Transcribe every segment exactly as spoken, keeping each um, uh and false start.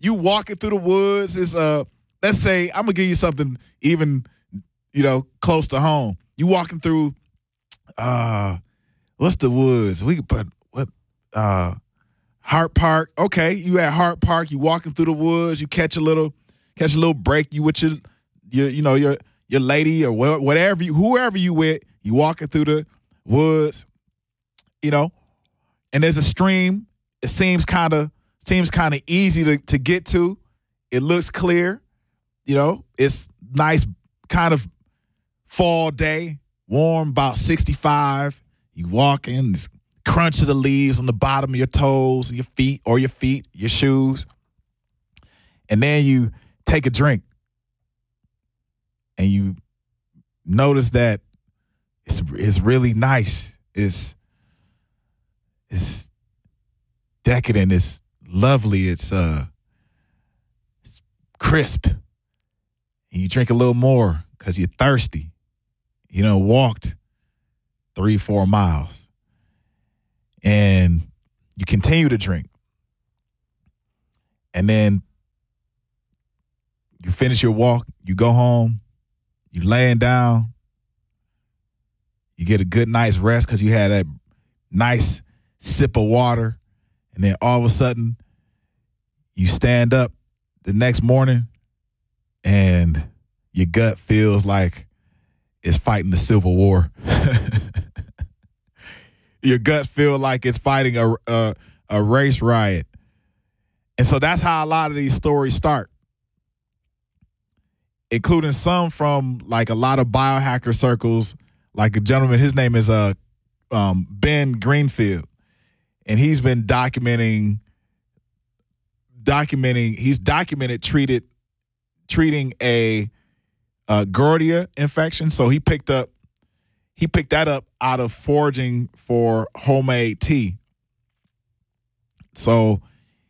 you walking through the woods. It's uh, let's say I'm gonna give you something even, you know, close to home. You walking through, uh, what's the woods? We could put what, uh, Hart Park. Okay, you at Hart Park. You walking through the woods. You catch a little, catch a little break. You with your, your, you know, your your lady or whatever you, whoever you with. You walking through the woods, you know, and there's a stream. It seems kind of seems kind of easy to, to get to. It looks clear, you know. It's nice, kind of fall day, warm, about sixty-five. You walk in, this crunch of the leaves on the bottom of your toes and your feet, or your feet, your shoes, and then you take a drink, and you notice that it's it's really nice. It's it's decadent. It's lovely. It's uh, it's crisp. And you drink a little more because you're thirsty. You done walked three, four miles, and you continue to drink, and then you finish your walk. You go home. You laying down. You get a good night's rest because you had that nice sip of water. And then all of a sudden, you stand up the next morning and your gut feels like it's fighting the Civil War. Your gut feels like it's fighting a, a, a race riot. And so that's how a lot of these stories start, including some from like a lot of biohacker circles. Like a gentleman, his name is uh, um, Ben Greenfield, and he's been documenting, documenting. He's documented treated treating a, a Giardia infection. So he picked up, he picked that up out of foraging for homemade tea. So,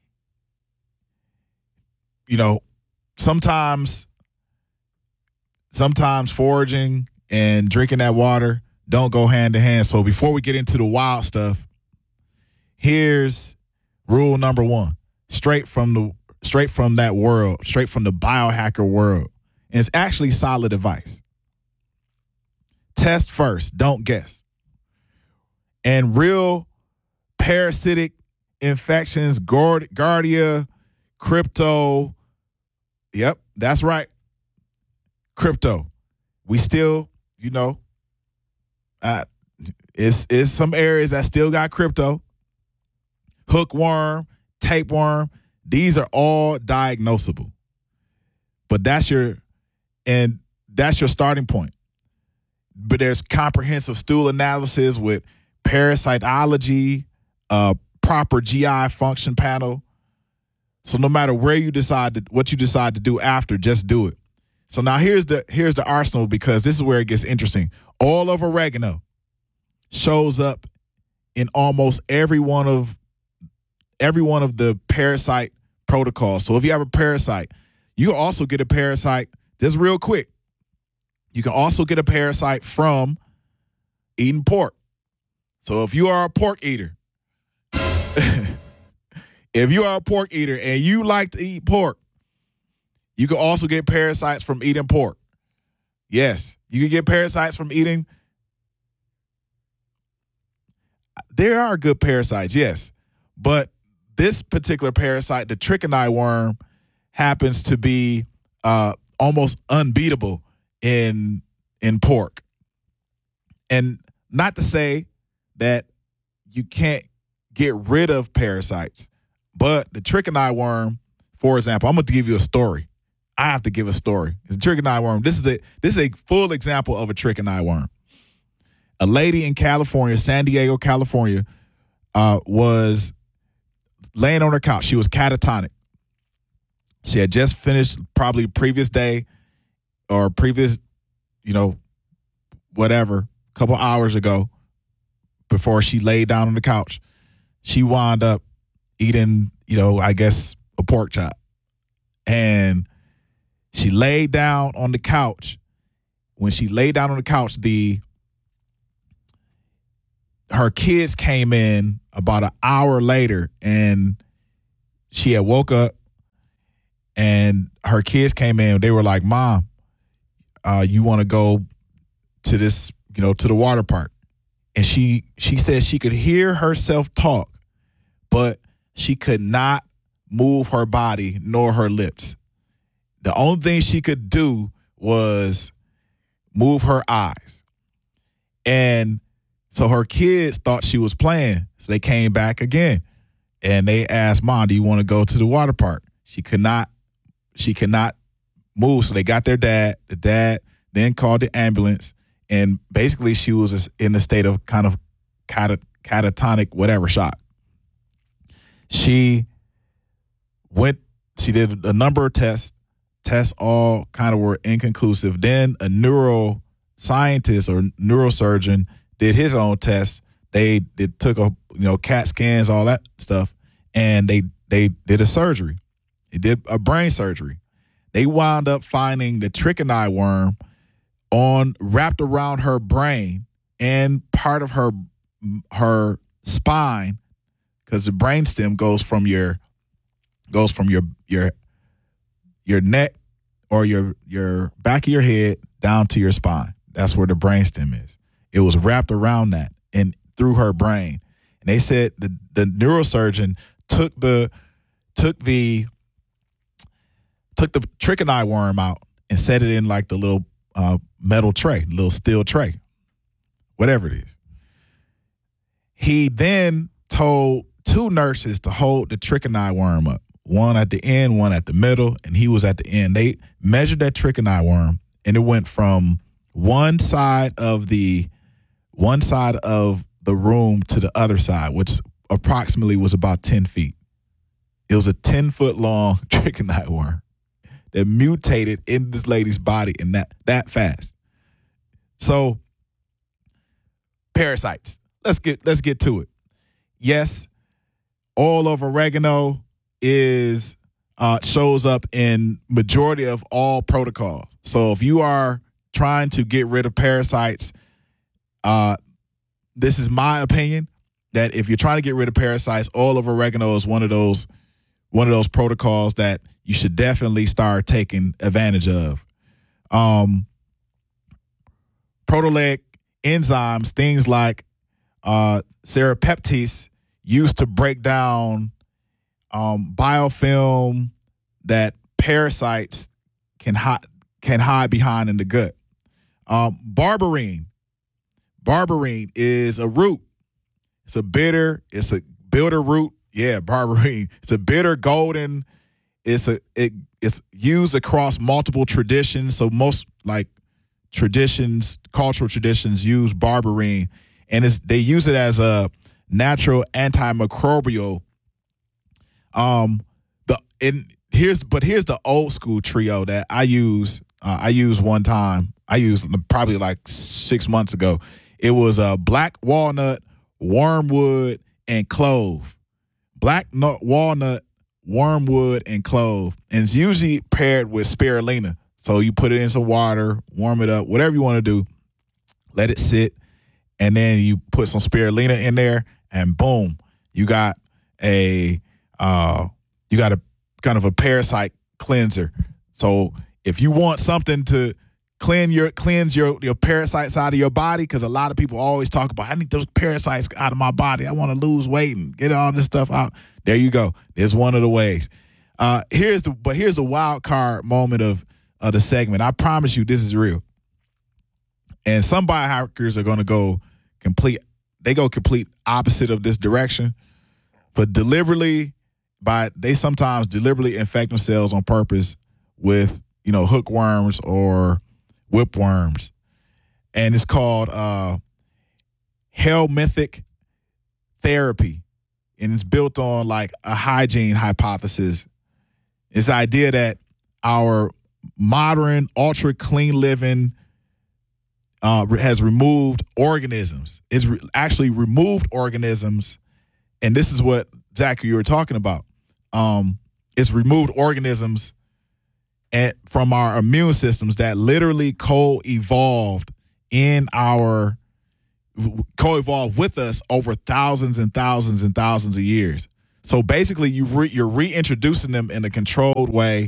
you know, sometimes, sometimes foraging and drinking that water don't go hand in hand. So before we get into the wild stuff, here's rule number one, straight from the straight from that world, straight from the biohacker world. And it's actually solid advice. Test first, don't guess. And real parasitic infections, Giardia, crypto, yep, that's right. Crypto. We still, you know, uh, it's, it's some areas that still got crypto. Hookworm, tapeworm, these are all diagnosable. But that's your, and that's your starting point. But there's comprehensive stool analysis with parasitology, uh, proper G I function panel. So no matter where you decide to, what you decide to do after, just do it. So now here's the here's the arsenal, because this is where it gets interesting. All of oregano shows up in almost every one of every one of the parasite protocols. So if you have a parasite, you can also get a parasite, just real quick. You can also get a parasite from eating pork. So if you are a pork eater, if you are a pork eater and you like to eat pork, you can also get parasites from eating pork. Yes, you can get parasites from eating. There are good parasites, yes. But this particular parasite, the trichini worm, happens to be uh, almost unbeatable in in pork. And not to say that you can't get rid of parasites, but the trichini worm, for example, I'm going to give you a story. I have to give a story. The trichini worm, this is a this is a full example of a trichini worm. A lady in California, San Diego, California, uh, was laying on her couch. She was catatonic. She had just finished probably previous day or previous, you know, whatever, a couple hours ago before she laid down on the couch. She wound up eating, you know, I guess a pork chop. And she laid down on the couch. When she laid down on the couch, the her kids came in about an hour later, and she had woke up, and her kids came in. They were like, "Mom, uh, you want to go to this, you know, to the water park?" And she she said she could hear herself talk, but she could not move her body nor her lips. The only thing she could do was move her eyes. And so her kids thought she was playing. So they came back again. And they asked, "Mom, do you want to go to the water park?" She could not, she could not move. So they got their dad. The dad then called the ambulance. And basically she was in a state of kind of cat- catatonic, whatever, shock. She went, she did a number of tests. Tests all kind of were inconclusive. Then a neuroscientist or neurosurgeon did his own test. They, they took a you know CAT scans, all that stuff, and they they did a surgery. They did a brain surgery. They wound up finding the trichini worm on wrapped around her brain and part of her her spine, because the brainstem goes from your goes from your your your neck or your your back of your head down to your spine. That's where the brainstem is. It was wrapped around that and through her brain. And they said the, the neurosurgeon took the took the took the trichini worm out and set it in like the little uh, metal tray, little steel tray, whatever it is. He then told two nurses to hold the trichini worm up, one at the end, one at the middle, and he was at the end. They measured that trichini worm, and it went from one side of the one side of the room to the other side, which approximately was about ten feet. It was a ten-foot long trichini worm that mutated in this lady's body in that that fast. So, parasites. Let's get let's get to it. Yes, oil of oregano is uh, shows up in majority of all protocols. So if you are trying to get rid of parasites, uh, this is my opinion that if you're trying to get rid of parasites, oil of oregano is one of those one of those protocols that you should definitely start taking advantage of. Um, proteolytic enzymes, things like uh, serrapeptase, used to break down um, biofilm that parasites can hide can hide behind in the gut. Um, berberine. Berberine is a root. It's a bitter. It's a bitter root. Yeah, berberine. It's a bitter golden. It's a it it's used across multiple traditions. So most like traditions, cultural traditions use berberine, and it's they use it as a natural antimicrobial. Um, the and here's but here's the old school trio that I use. Uh, I used one time. I used probably like six months ago. It was a uh, black walnut, wormwood, and clove. Black nut, walnut, wormwood, and clove, and it's usually paired with spirulina. So you put it in some water, warm it up, whatever you want to do. Let it sit, and then you put some spirulina in there, and boom, you got a uh, you got a kind of a parasite cleanser. So if you want something to cleanse your cleanse your your parasites out of your body, because a lot of people always talk about, I need those parasites out of my body. I want to lose weight and get all this stuff out. There you go. There's one of the ways. Uh, here's the but here's the wild card moment of of the segment. I promise you, this is real. And some biohackers are going to go complete. They go complete opposite of this direction, but deliberately by they sometimes deliberately infect themselves on purpose with you know hookworms or whipworms, and it's called uh, helminthic therapy, and it's built on like a hygiene hypothesis. It's the idea that our modern, ultra clean living uh, has removed organisms. It's re- actually removed organisms, and this is what Zach you were talking about. Um, it's removed organisms and from our immune systems that literally co-evolved in our co-evolved with us over thousands and thousands and thousands of years. So basically, you re, you're reintroducing them in a controlled way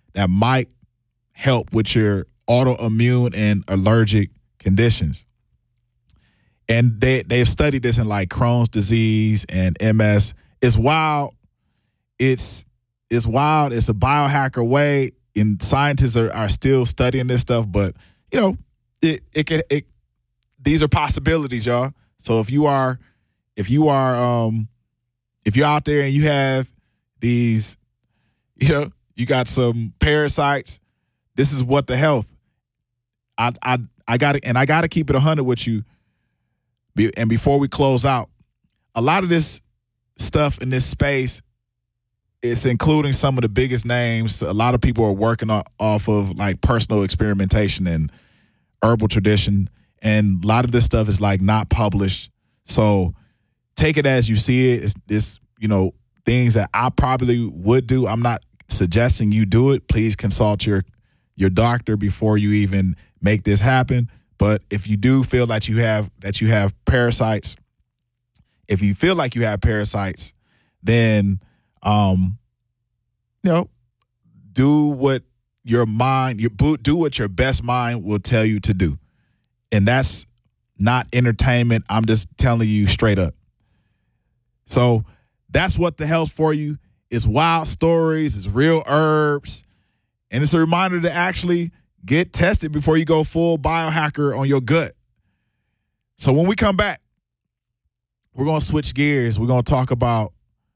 that might help with your autoimmune and allergic conditions. And they, they've studied this in like Crohn's disease and M S. It's wild. It's it's wild. It's a biohacker way, and scientists are, are still studying this stuff. But you know, it it can it. These are possibilities, y'all. So if you are, if you are, um, if you're out there and you have these, you know, you got some parasites, this is what the health. I I I got to, and I got to keep it a hundred with you. And before we close out, a lot of this stuff in this space, it's including some of the biggest names. A lot of people are working off of like personal experimentation and herbal tradition. And a lot of this stuff is like not published. So take it as you see it. It's, it's, you know, things that I probably would do. I'm not suggesting you do it. Please consult your, your doctor before you even make this happen. But if you do feel that you have that you have parasites, if you feel like you have parasites, then um, you know, do what your mind, your do what your best mind will tell you to do. And that's not entertainment. I'm just telling you straight up. So that's what the health for you is. Wild stories, it's real herbs, and it's a reminder to actually get tested before you go full biohacker on your gut. So when we come back, we're going to switch gears. We're going to talk about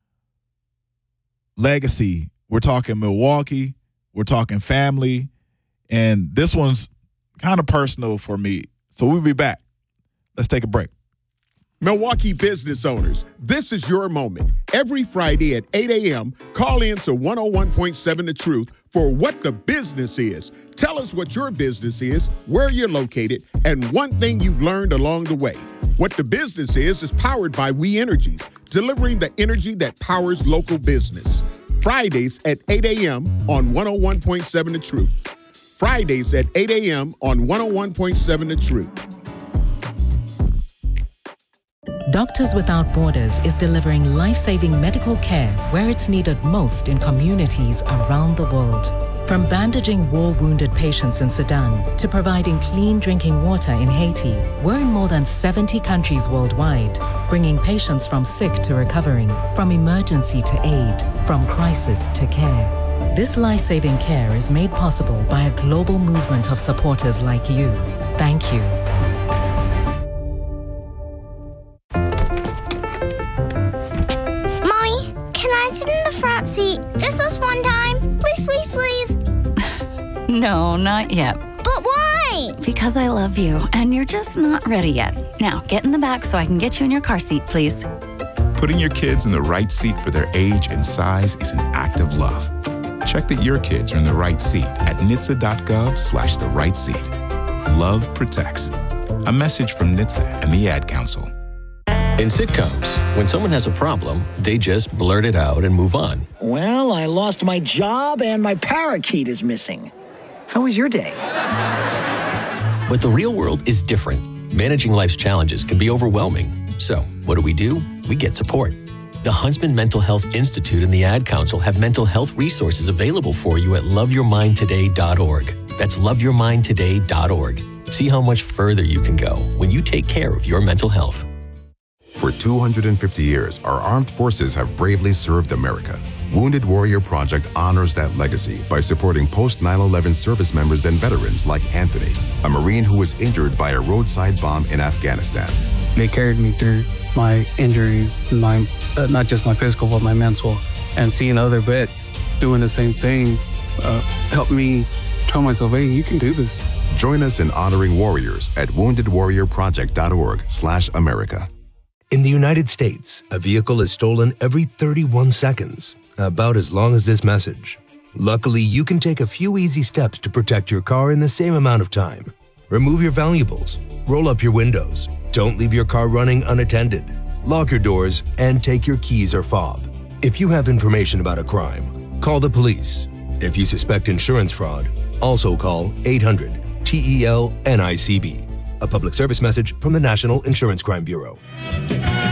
legacy. We're talking Milwaukee. We're talking family. And this one's kind of personal for me. So we'll be back. Let's take a break. Milwaukee business owners, this is your moment. Every Friday at eight a.m., call in to one oh one point seven The Truth for What the Business Is. Tell us what your business is, where you're located, and one thing you've learned along the way. What the Business Is is powered by We Energies, delivering the energy that powers local business. Fridays at eight a.m. on one oh one point seven The Truth. Fridays at eight a.m. on one oh one point seven The Truth. Doctors Without Borders is delivering life-saving medical care where it's needed most in communities around the world. From bandaging war-wounded patients in Sudan to providing clean drinking water in Haiti, we're in more than seventy countries worldwide, bringing patients from sick to recovering, from emergency to aid, from crisis to care. This life-saving care is made possible by a global movement of supporters like you. Thank you. Front seat, just this one time. Please, please, please. No, not yet. But why? Because I love you, and you're just not ready yet. Now, get in the back so I can get you in your car seat, please. Putting your kids in the right seat for their age and size is an act of love. Check that your kids are in the right seat at N H T S A dot gov slash the right seat. Love protects. A message from N H T S A and the Ad Council. In sitcoms, when someone has a problem, they just blurt it out and move on. Well, I lost my job and my parakeet is missing. How was your day? But the real world is different. Managing life's challenges can be overwhelming. So, what do we do? We get support. The Huntsman Mental Health Institute and the Ad Council have mental health resources available for you at love your mind today dot org. That's love your mind today dot org. See how much further you can go when you take care of your mental health. For two hundred fifty years, our armed forces have bravely served America. Wounded Warrior Project honors that legacy by supporting post nine eleven service members and veterans like Anthony, a Marine who was injured by a roadside bomb in Afghanistan. They carried me through my injuries, my uh, not just my physical, but my mental. And seeing other vets doing the same thing uh, helped me tell myself, hey, you can do this. Join us in honoring warriors at wounded warrior project dot org slash America. In the United States, a vehicle is stolen every thirty-one seconds, about as long as this message. Luckily, you can take a few easy steps to protect your car in the same amount of time. Remove your valuables, roll up your windows, don't leave your car running unattended, lock your doors, and take your keys or fob. If you have information about a crime, call the police. If you suspect insurance fraud, also call eight hundred T E L N I C B. A public service message from the National Insurance Crime Bureau.